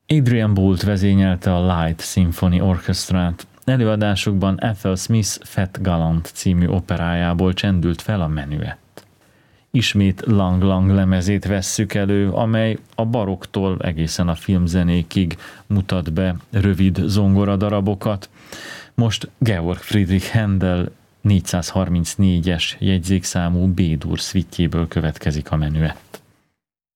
Adrian Boult vezényelte a Light Symphony Orchestrát. Előadásukban Ethel Smith Fat Gallant című operájából csendült fel a menüett. Ismét Lang Lang lemezét vesszük elő, amely a barokktól egészen a filmzenékig mutat be rövid zongoradarabokat. Most Georg Friedrich Händel 434-es jegyzékszámú B-dur szvittjéből következik a menüett.